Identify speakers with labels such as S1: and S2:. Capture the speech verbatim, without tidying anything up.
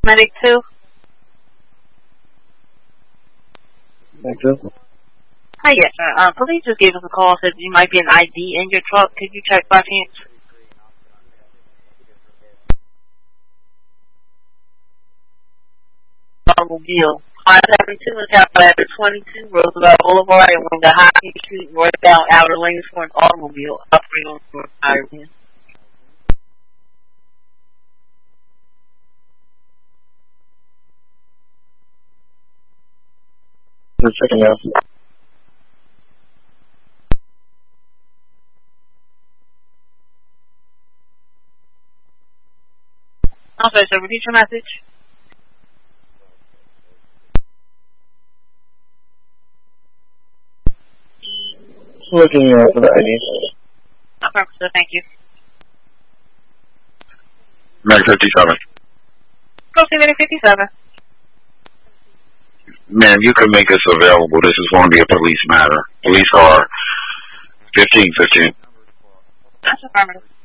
S1: Medic two.
S2: Medic two.
S1: Hi, yes, sir. Uh, police just gave us a call, said you might be an I D in your truck. Could you check by chance? Automobile. five seventy-two and Calculator twenty-two, Roosevelt Boulevard, and Winga Hockey Street, northbound outer lanes for an automobile operating on North Ireland.
S2: Just checking out.
S1: Okay, so repeat your message.
S2: Looking uh, for the I D.
S1: Okay, so thank you.
S3: Medic fifty-seven.
S1: Go see Medic fifty-seven.
S3: Ma'am, you can make this available. This is going to be a police matter. Police car fifteen fifteen.
S1: That's affirmative.